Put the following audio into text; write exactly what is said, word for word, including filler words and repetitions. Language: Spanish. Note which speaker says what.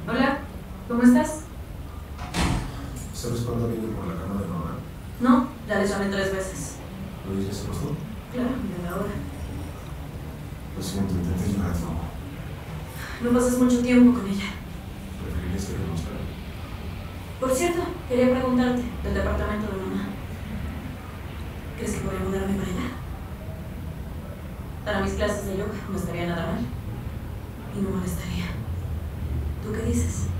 Speaker 1: Hola, ¿cómo estás?
Speaker 2: ¿Sabes cuándo ha venido por la cama de mamá?
Speaker 1: No, ya le llamé tres veces.
Speaker 2: ¿Lo dices se acostó?
Speaker 1: Claro, mira la hora.
Speaker 2: Lo siento, intenté llorarlo.
Speaker 1: No pasas mucho tiempo con ella.
Speaker 2: ¿Preferirías que renunciara?
Speaker 1: Por cierto, quería preguntarte del departamento de mamá. ¿Crees que podría mudarme para allá? Para mis clases de yoga no estaría nada mal. Y no molestaría. ¿Tú qué dices?